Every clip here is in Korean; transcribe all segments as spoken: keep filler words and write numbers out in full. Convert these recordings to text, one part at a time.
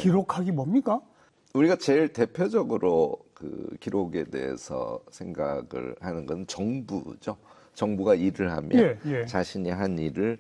기록학이 뭡니까? 우리가 제일 대표적으로 그 기록에 대해서 생각을 하는 건 정부죠. 정부가 일을 하면 예, 예. 자신이 한 일을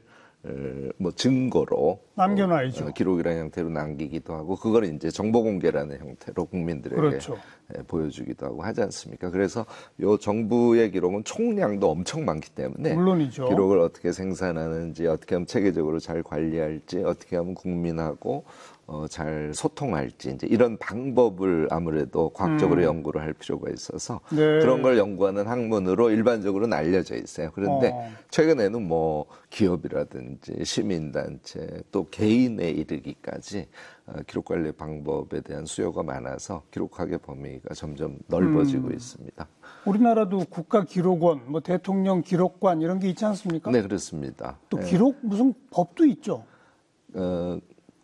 뭐 증거로 남겨놔야죠. 어, 기록이라는 형태로 남기기도 하고, 그걸 이제 정보 공개라는 형태로 국민들에게 그렇죠. 보여주기도 하고 하지 않습니까? 그래서 요 정부의 기록은 총량도 엄청 많기 때문에 물론이죠. 기록을 어떻게 생산하는지, 어떻게 하면 체계적으로 잘 관리할지, 어떻게 하면 국민하고 어, 잘 소통할지, 이제 이런 방법을 아무래도 과학적으로 음. 연구를 할 필요가 있어서 네. 그런 걸 연구하는 학문으로 일반적으로는 알려져 있어요. 그런데 어. 최근에는 뭐 기업이라든지 시민단체 또 개인에 이르기까지 어, 기록관리 방법에 대한 수요가 많아서 기록학의 범위가 점점 넓어지고 음. 있습니다. 우리나라도 국가기록원, 뭐 대통령 기록관 이런 게 있지 않습니까? 네, 그렇습니다. 또 기록 무슨 법도 있죠? 어,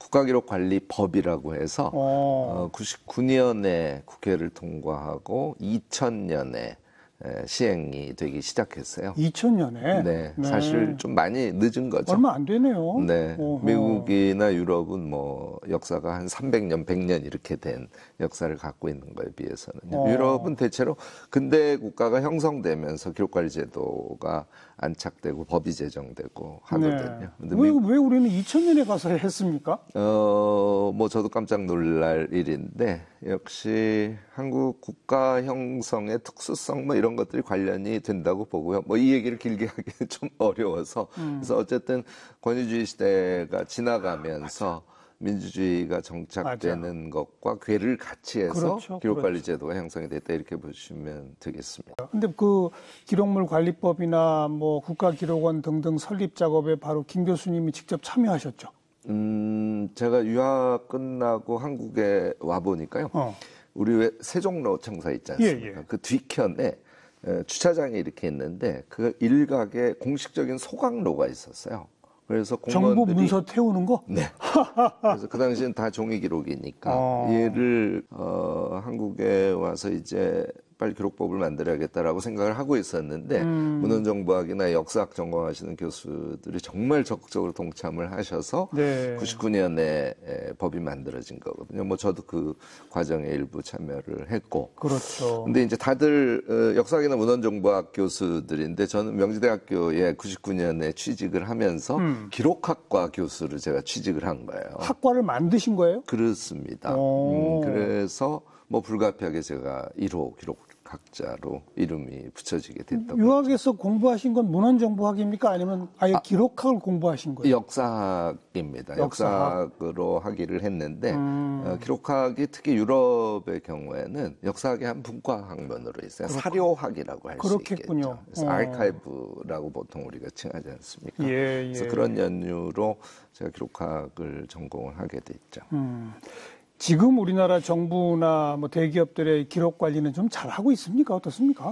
국가기록관리법이라고 해서 어. 어, 구십구 년에 국회를 통과하고 이천 년에 시행이 되기 시작했어요. 이천 년에? 네, 네. 사실 좀 많이 늦은 거죠. 얼마 안 되네요. 네. 어허. 미국이나 유럽은 뭐 역사가 한 삼백 년, 백 년 이렇게 된 역사를 갖고 있는 거에 비해서는 어. 유럽은 대체로 근대 국가가 형성되면서 기록관리 제도가 안착되고 법이 제정되고 하거든요. 네. 왜, 미... 왜 우리는 이천 년에 가서 했습니까? 어, 뭐 저도 깜짝 놀랄 일인데, 역시 한국 국가 형성의 특수성 뭐 이런 것들이 관련이 된다고 보고요. 뭐 이 얘기를 길게 하기는 좀 어려워서. 음. 그래서 어쨌든 권위주의 시대가 지나가면서 민주주의가 정착되는 맞아. 것과 궤를 같이 해서 그렇죠, 기록관리 그렇죠. 제도가 형성이 됐다, 이렇게 보시면 되겠습니다. 근데 그 기록물 관리법이나 뭐 국가기록원 등등 설립 작업에 바로 김 교수님이 직접 참여하셨죠? 음, 제가 유학 끝나고 한국에 와 보니까요. 어. 우리 왜 세종로 청사 있지 않습니까? 예, 예. 그 뒤편에 주차장이 이렇게 있는데 그 일각에 공식적인 소각로가 있었어요. 그래서 공무원들이 정부 문서 태우는 거? 네. 그래서 그 당시엔 다 종이 기록이니까 어. 얘를 어, 한국에 와서 이제 빨리 기록법을 만들어야겠다라고 생각을 하고 있었는데 음. 문헌정보학이나 역사학 전공하시는 교수들이 정말 적극적으로 동참을 하셔서 네. 구십구 년에 법이 만들어진 거거든요. 뭐 저도 그 과정에 일부 참여를 했고. 그렇죠. 근데 이제 다들 역사학이나 문헌정보학 교수들인데 저는 명지대학교에 구십구 년에 취직을 하면서 음. 기록학과 교수를 제가 취직을 한 거예요. 학과를 만드신 거예요? 그렇습니다. 음, 그래서 뭐 불가피하게 제가 일 호 기록학자로 이름이 붙여지게 됐던 유학에서 거죠. 공부하신 건 문헌정보학입니까? 아니면 아예 아, 기록학을 공부하신 거예요? 역사학입니다. 역사학? 역사학으로 하기를 했는데 음. 어, 기록학이 특히 유럽의 경우에는 역사학의 한 분과 학문으로 있어요. 그렇군. 사료학이라고 할 수 있겠죠. 그래서 어. 아카이브라고 보통 우리가 칭하지 않습니까? 예, 예. 그래서 그런 연유로 제가 기록학을 전공을 하게 됐죠. 음. 지금 우리나라 정부나 뭐 대기업들의 기록 관리는 좀 잘하고 있습니까? 어떻습니까?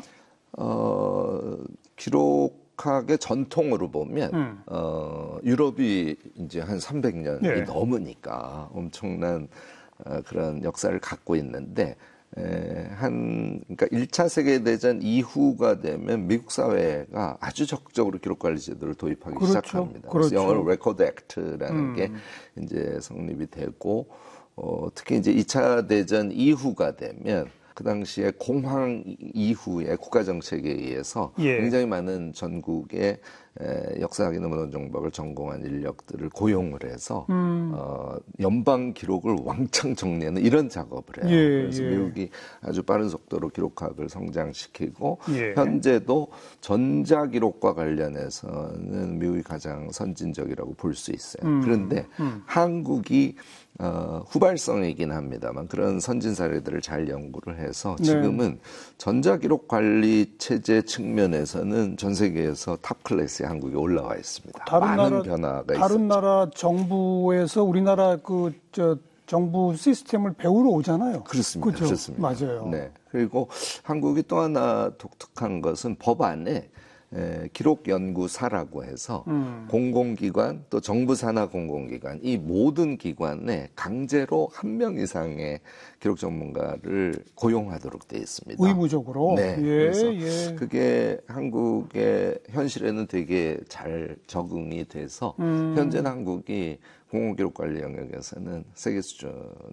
어, 기록학의 전통으로 보면, 음. 어, 유럽이 이제 한 삼백 년이 네. 넘으니까 엄청난 어, 그런 역사를 갖고 있는데, 에, 한, 그러니까 일 차 세계대전 이후가 되면 미국 사회가 아주 적극적으로 기록관리 제도를 도입하기 그렇죠. 시작합니다. 그렇죠. 그래서 영어로 레코드 액트라는 음. 게 이제 성립이 되고, 어, 특히 이제 이 차 대전 이후가 되면 그 당시에 공황 이후에 국가정책에 의해서 예. 굉장히 많은 전국의 에, 역사학이나 문헌정보학을 전공한 인력들을 고용을 해서 음. 어, 연방 기록을 왕창 정리하는 이런 작업을 해요. 예, 그래서 예. 미국이 아주 빠른 속도로 기록학을 성장시키고 예. 현재도 전자기록과 관련해서는 미국이 가장 선진적이라고 볼 수 있어요. 음. 그런데 음. 한국이 어, 후발성이긴 합니다만 그런 선진 사례들을 잘 연구를 해서 지금은 네. 전자기록 관리 체제 측면에서는 전 세계에서 탑 클래스에 한국이 올라와 있습니다. 다른 많은 나라, 변화가 다른 있었죠. 나라 정부에서 우리나라 그 저 정부 시스템을 배우러 오잖아요. 그렇습니다. 그렇죠? 그렇습니다. 맞아요. 네. 그리고 한국이 또 하나 독특한 것은 법 안에 에, 기록연구사라고 해서 음. 공공기관 또 정부 산하 공공기관 이 모든 기관에 강제로 한 명 이상의 기록 전문가를 고용하도록 돼 있습니다. 의무적으로. 네. 예, 그래서 예. 그게 한국의 현실에는 되게 잘 적응이 돼서 음. 현재는 한국이 공공기록 관리 영역에서는 세계 수준의